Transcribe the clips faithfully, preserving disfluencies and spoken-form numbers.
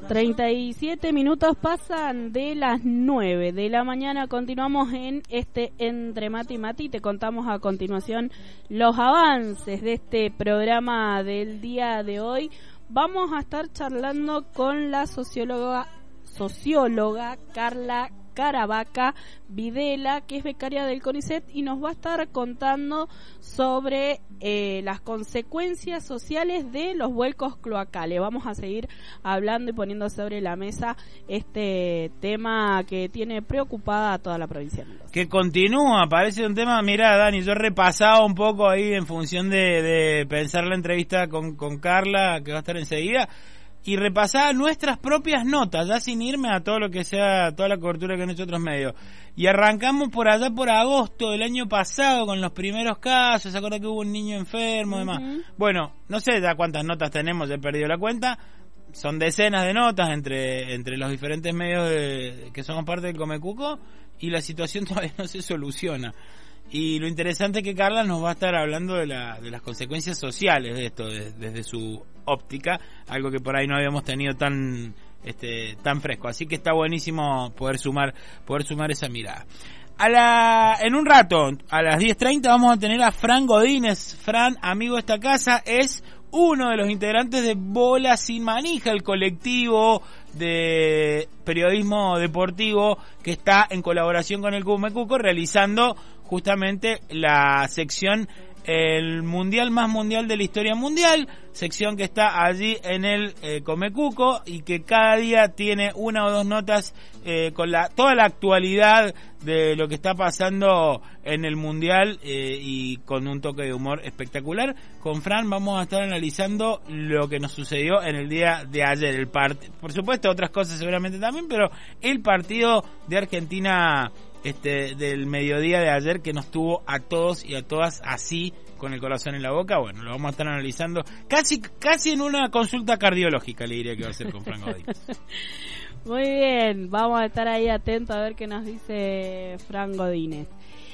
treinta y siete minutos pasan de las nueve de la mañana. Continuamos en este Entre Mate y Mate y te contamos a continuación los avances de este programa del día de hoy. Vamos a estar charlando con la socióloga, socióloga Carla Caravaca Videla, que es becaria del CONICET, y nos va a estar contando sobre eh, las consecuencias sociales de los vuelcos cloacales. Vamos a seguir hablando y poniendo sobre la mesa este tema que tiene preocupada a toda la provincia de Mendoza. Que continúa, parece un tema, mira Dani, yo he repasado un poco ahí en función de, de pensar la entrevista con, con Carla, que va a estar enseguida, y repasar nuestras propias notas, ya sin irme a todo lo que sea, toda la cobertura que han hecho otros medios. Y arrancamos por allá por agosto del año pasado con los primeros casos. ¿Se acuerda que hubo un niño enfermo y demás? Uh-huh. Bueno, no sé ya cuántas notas tenemos, he perdido la cuenta. Son decenas de notas entre entre los diferentes medios de, que somos parte del Comecuco, y la situación todavía no se soluciona. Y lo interesante es que Carla nos va a estar hablando de, la, de las consecuencias sociales de esto, de, desde su óptica, algo que por ahí no habíamos tenido tan este tan fresco. Así que está buenísimo poder sumar poder sumar esa mirada. A la en un rato, a las diez treinta, vamos a tener a Fran Godínez. Fran, amigo de esta casa, es uno de los integrantes de Bola Sin Manija, el colectivo de periodismo deportivo que está en colaboración con el Comecuco realizando justamente la sección El Mundial Más Mundial de la Historia Mundial, sección que está allí en el eh, Comecuco y que cada día tiene una o dos notas eh, con la toda la actualidad de lo que está pasando en el Mundial eh, y con un toque de humor espectacular. Con Fran vamos a estar analizando lo que nos sucedió en el día de ayer, el part- por supuesto otras cosas seguramente también, pero el partido de Argentina este del mediodía de ayer, que nos tuvo a todos y a todas así con el corazón en la boca. Bueno, lo vamos a estar analizando casi casi en una consulta cardiológica, le diría que va a ser con Fran Godínez. Muy bien, vamos a estar ahí atentos a ver qué nos dice Fran Godínez.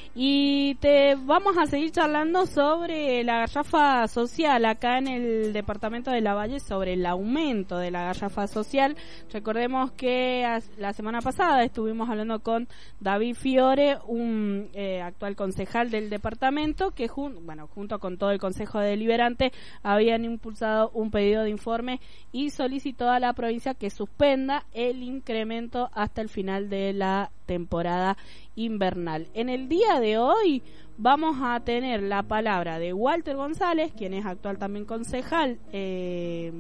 Y te vamos a seguir charlando sobre la garrafa social acá en el departamento de Lavalle, sobre el aumento de la garrafa social. Recordemos que la semana pasada estuvimos hablando con David Fiore, un eh, actual concejal del departamento, que jun- bueno, junto con todo el Consejo Deliberante habían impulsado un pedido de informe y solicitó a la provincia que suspenda el incremento hasta el final de la temporada invernal. En el día de hoy vamos a tener la palabra de Walter González, quien es actual también concejal eh,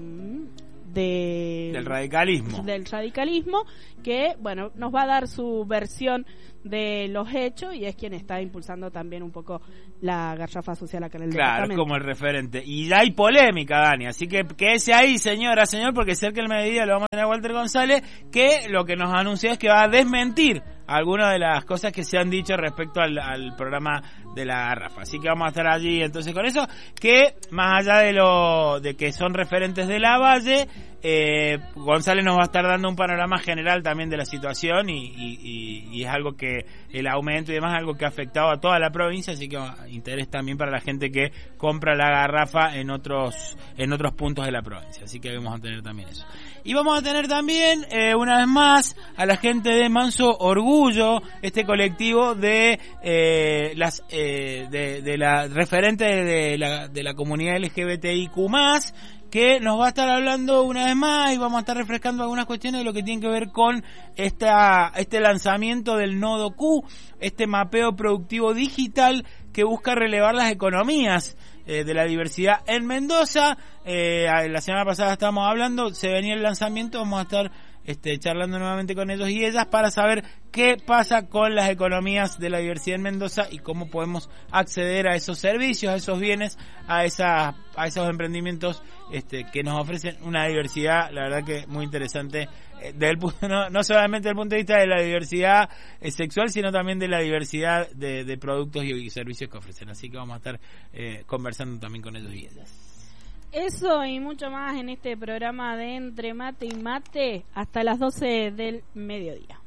de, del radicalismo del radicalismo que bueno nos va a dar su versión de los hechos, y es quien está impulsando también un poco la garrafa social acá en el claro, departamento. Claro, como el referente. Y ya hay polémica, Dani, así que quédese ahí, señora, señor, porque cerca del mediodía lo vamos a tener a Walter González, que lo que nos anunció es que va a desmentir algunas de las cosas que se han dicho respecto al, al programa de la garrafa. Así que vamos a estar allí entonces con eso, que más allá de lo de que son referentes de Lavalle, eh, González nos va a estar dando un panorama general también de la situación y, y, y, y es algo que el aumento y demás es algo que ha afectado a toda la provincia, así que interés también para la gente que compra la garrafa en otros en otros puntos de la provincia, así que vamos a tener también eso. Y vamos a tener también, eh, una vez más, a la gente de Manso Orgullo, este colectivo de eh, las eh, de, de la referente de la, de la comunidad L G B T I Q más, que nos va a estar hablando una vez más y vamos a estar refrescando algunas cuestiones de lo que tiene que ver con esta este lanzamiento del Nodo Q, este mapeo productivo digital que busca relevar las economías eh, de la diversidad en Mendoza. Eh, la semana pasada estábamos hablando, se venía el lanzamiento, vamos a estar este, charlando nuevamente con ellos y ellas para saber qué pasa con las economías de la diversidad en Mendoza y cómo podemos acceder a esos servicios, a esos bienes, a esas, a esos emprendimientos este, que nos ofrecen una diversidad, la verdad que muy interesante, eh, del, no, no solamente desde el punto de vista de la diversidad eh, sexual, sino también de la diversidad de, de productos y, y servicios que ofrecen. Así que vamos a estar eh, conversando también con ellos y ellas. Eso y mucho más en este programa de Entre Mate y Mate hasta las doce del mediodía.